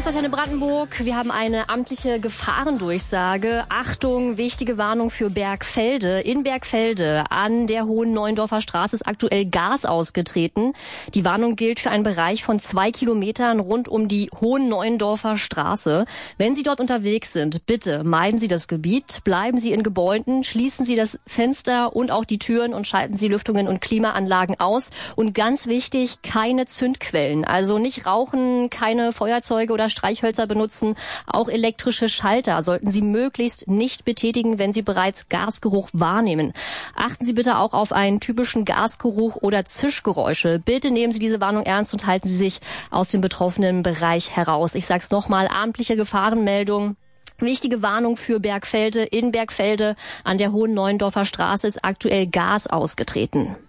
Ortsantenne Brandenburg. Wir haben eine amtliche Gefahrendurchsage. Achtung, wichtige Warnung für Bergfelde. In Bergfelde an der Hohen Neuendorfer Straße ist aktuell Gas ausgetreten. Die Warnung gilt für einen Bereich von 2 Kilometern rund um die Hohen Neuendorfer Straße. Wenn Sie dort unterwegs sind, bitte meiden Sie das Gebiet, bleiben Sie in Gebäuden, schließen Sie das Fenster und auch die Türen und schalten Sie Lüftungen und Klimaanlagen aus. Und ganz wichtig, keine Zündquellen. Also nicht rauchen, keine Feuerzeuge oder Streichhölzer benutzen. Auch elektrische Schalter sollten Sie möglichst nicht betätigen, wenn Sie bereits Gasgeruch wahrnehmen. Achten Sie bitte auch auf einen typischen Gasgeruch oder Zischgeräusche. Bitte nehmen Sie diese Warnung ernst und halten Sie sich aus dem betroffenen Bereich heraus. Ich sag's nochmal, amtliche Gefahrenmeldung. Wichtige Warnung für Bergfelde. In Bergfelde an der Hohen Neuendorfer Straße ist aktuell Gas ausgetreten.